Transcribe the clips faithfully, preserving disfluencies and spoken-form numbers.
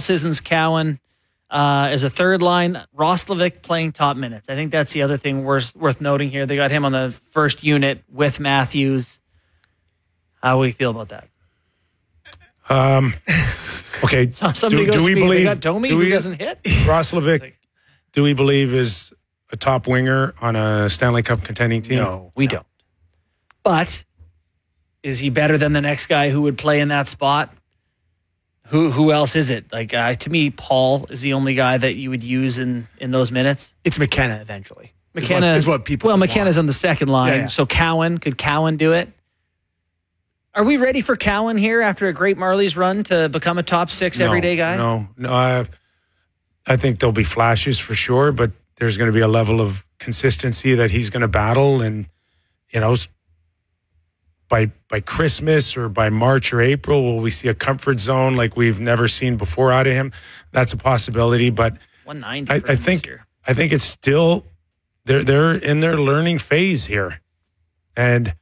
Sissons, Cowan uh, as a third line. Roslovic playing top minutes. I think that's the other thing worth, worth noting here. They got him on the first unit with Matthews. How do we feel about that? Um, okay. So somebody do, goes do we to me, believe they got Domi do who we, doesn't hit? Roslovic, do we believe is a top winger on a Stanley Cup contending team? No, we no. don't. But is he better than the next guy who would play in that spot? Who who else is it? Like uh, to me, Paul is the only guy that you would use in, in those minutes. It's McKenna eventually. McKenna is what, is what people. Well, McKenna's want. on the second line, yeah, yeah. So Cowan could Cowan do it? Are we ready for Cowan here after a great Marlies run to become a top six no, everyday guy? No, no. I, I think there'll be flashes for sure, but there's going to be a level of consistency that he's going to battle, and you know. By by Christmas or by March or April, will we see a comfort zone like we've never seen before out of him? That's a possibility, but one ninety I, I think I think it's still they're they're in their learning phase here, and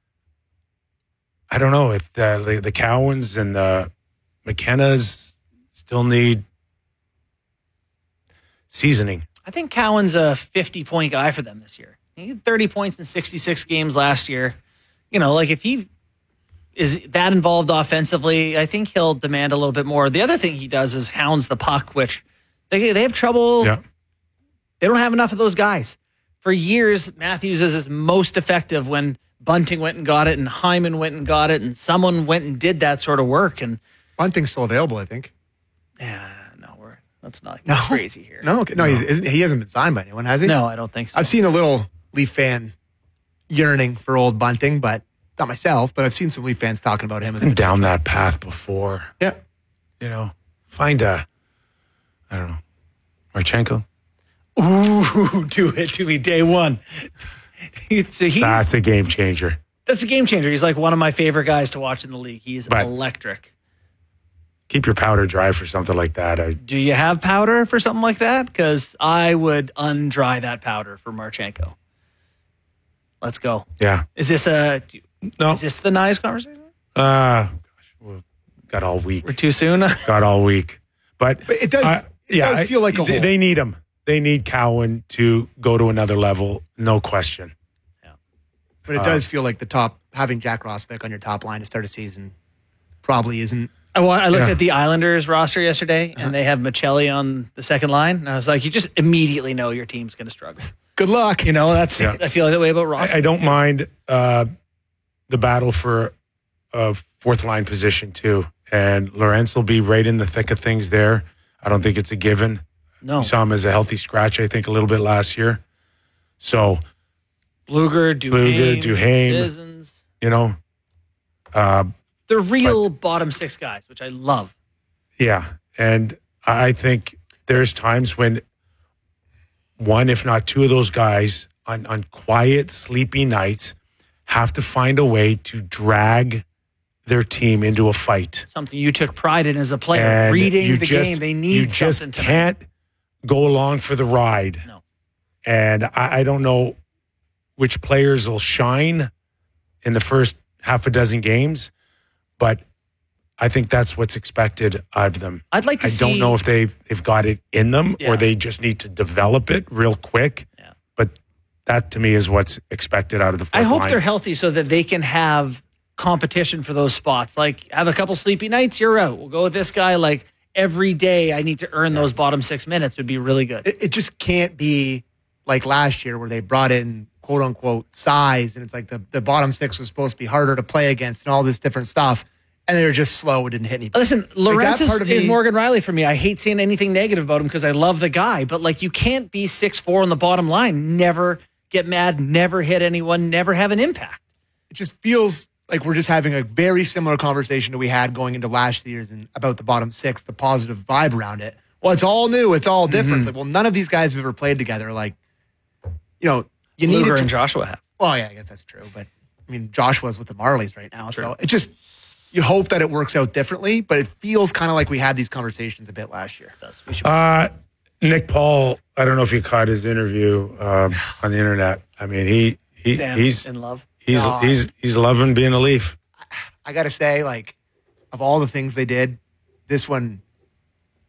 I don't know if the the, the Cowans and the McKennas still need seasoning. I think Cowan's a fifty point guy for them this year. He had thirty points in sixty-six games last year. You know, like if he is that involved offensively, I think he'll demand a little bit more. The other thing he does is hounds the puck, which they they have trouble. Yeah. They don't have enough of those guys. For years, Matthews is his most effective when Bunting went and got it and Hyman went and got it and someone went and did that sort of work. And Bunting's still available, I think. Yeah, no, we're that's not no. crazy here. No, okay. no, no. He's, isn't, he hasn't been signed by anyone, has he? No, I don't think so. I've seen a little Leaf fan yearning for old Bunting, but not myself, but I've seen some Leaf fans talking about him. As been down that path before. Yeah. You know, find a, I don't know, Marchenko. Ooh, do it to me day one. so he's, that's a game changer. That's a game changer. He's like one of my favorite guys to watch in the league. He's but electric. Keep your powder dry for something like that. I, do you have powder for something like that? Because I would undry that powder for Marchenko. Let's go. Yeah. Is this a no? Is this the nice conversation? Uh, gosh, we've got all week. We're too soon. got all week, but, but it does. Uh, it yeah, does feel like a they, hole. They need him. They need Cowan to go to another level, no question. Yeah. But it uh, does feel like the top having Jack Roslovic on your top line to start a season probably isn't. I, I looked yeah. at the Islanders roster yesterday, uh-huh. and they have Michelli on the second line, and I was like, you just immediately know your team's going to struggle. Good luck. You know, that's yeah. I feel that way about Ross. I, I don't too. mind uh, the battle for a fourth line position too, and Lorentz will be right in the thick of things there. I don't think it's a given. No, we saw him as a healthy scratch, I think, a little bit last year. So, Bluger, Duhaime, Bluger, Duhaime, Sissons. You know, uh, they're real but, bottom six guys, which I love. Yeah, and I think there's times when one, if not two of those guys on, on quiet, sleepy nights have to find a way to drag their team into a fight. Something you took pride in as a player. And reading the just, game. They need you just something can't go along for the ride. No. And I, I don't know which players will shine in the first half a dozen games, but I think that's what's expected of them. I'd like to I see... don't know if they've, they've got it in them yeah. or they just need to develop it real quick. Yeah. But that, to me, is what's expected out of the fourth I hope line. they're healthy so that they can have competition for those spots. Like, have a couple sleepy nights, you're out. We'll go with this guy. Like, every day I need to earn those bottom six minutes would be really good. It, it just can't be like last year where they brought in quote-unquote size, and it's like the, the bottom six was supposed to be harder to play against and all this different stuff. And they were just slow. It didn't hit anybody. Listen, Lorentz like is, me, is Morgan Riley for me. I hate saying anything negative about him because I love the guy. But, like, you can't be six four on the bottom line, never get mad, never hit anyone, never have an impact. It just feels like we're just having a very similar conversation that we had going into last year's and about the bottom six, the positive vibe around it. Well, it's all new. It's all different. Mm-hmm. It's like, well, none of these guys have ever played together. Like, you know, you need Luger to, and Joshua have. Well, yeah, I guess that's true. But, I mean, Joshua's with the Marlies right now. True. So it just... You hope that it works out differently, but it feels kind of like we had these conversations a bit last year. Uh, Nick Paul, I don't know if you caught his interview um, on the internet. I mean, he, he he's in love. He's no, he's he's loving being a Leaf. I, I got to say, like, of all the things they did, this one